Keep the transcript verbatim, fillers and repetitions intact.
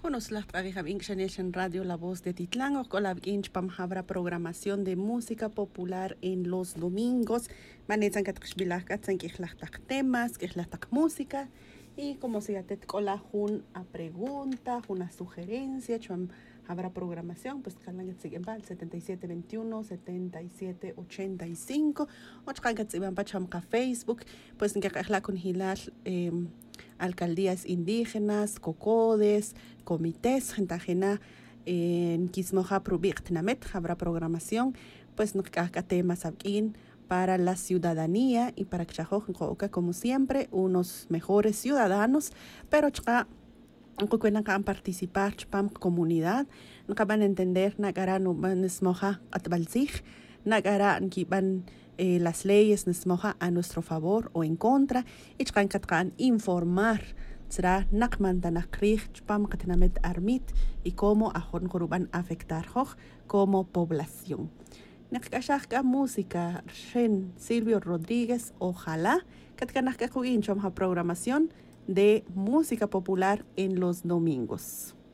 Buenos las en Radio La Voz de Titlán, o con la habrá programación de música popular en los domingos. Manetan katkshbilahkatzan kihlahtak temas, kihlahtak música. Y como si atet kola jun a pregunta, una sugerencia, chum habrá programación, pues kalan siguen pa setenta y siete veintiuno, setenta y siete ochenta y cinco, o chkan siguen pa chum ka Facebook, pues en que kahla con hilal eh, alcaldías indígenas, cocodes, comités, gente ajena en Kismoja Probichtnamet, habrá programación, pues no caja temas aquí para la ciudadanía y para que como siempre, unos mejores ciudadanos, pero chka no pueden participar en comunidad, no van a entender nagara no van esmoja atbalsig, nagara van eh, las leyes nesmoja a nuestro favor o en contra, y chkan katkan informar será nakman tanakrig chpam katnamet armit y cómo a jon van a afectar como población. Nakashaka música, Shen Silvio Rodríguez, ojalá que tengas que programación de música popular en los domingos.